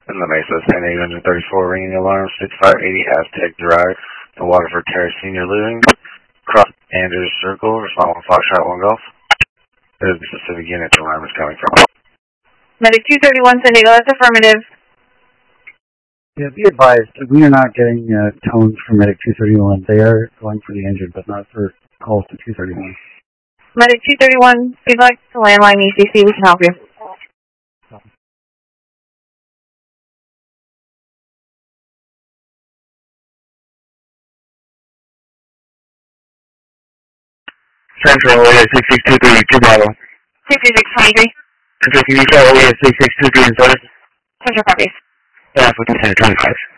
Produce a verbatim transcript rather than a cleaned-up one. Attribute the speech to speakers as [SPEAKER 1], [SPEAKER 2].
[SPEAKER 1] In the Mesa, San eight hundred thirty-four, ringing alarm, sixty-five eighty Aztec Drive, the Waterford Terrace Senior Living, cross Andrews Circle, respond one Foxtrot, one Golf. This is the specific unit the alarm is coming from.
[SPEAKER 2] Medic two thirty-one, San Diego, that's affirmative.
[SPEAKER 3] Yeah, be advised, we are not getting uh, tones from Medic two thirty-one. They are going for the injured, but not for calls to two thirty-one.
[SPEAKER 2] Medic two thirty-one, if you'd like to landline E C C, we can help you.
[SPEAKER 4] Central, O E S six six two three, two Bravo.
[SPEAKER 2] six six twenty-three.
[SPEAKER 4] Central, can you tell O E S six six two three in service?
[SPEAKER 2] Central copies.
[SPEAKER 4] Yeah, for ten twenty-five.